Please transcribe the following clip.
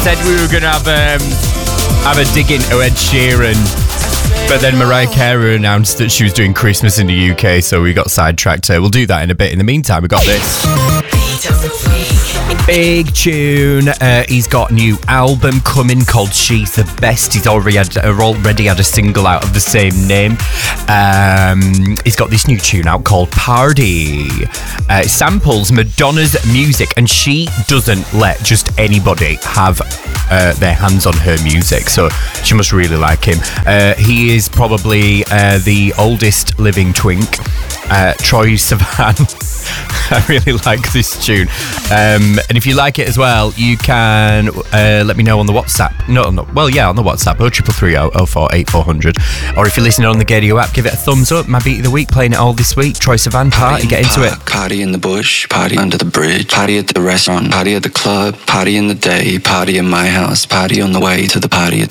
said we were going to have a dig into Ed Sheeran, but then Mariah Carey announced that she was doing Christmas in the UK, so we got sidetracked. We'll do that in a bit. In the meantime, we got this. Big tune. He's got a new album coming called She's the Best. He's already had a single out of the same name. He's got this new tune out called Party. It samples Madonna's music, and she doesn't let just anybody have their hands on her music, so she must really like him. He is probably the oldest living twink, Troye Sivan. I really like this tune. And if you like it as well, you can let me know on the WhatsApp. On the WhatsApp, 0330 04 8400. Or if you're listening on the Gadio app, give it a thumbs up. My beat of the week, playing it all this week. Troye Sivan, Party, get into it. Party in the bush, party under the bridge, party at the restaurant, party at the club, party in the day, party in my house, party on the way to the party at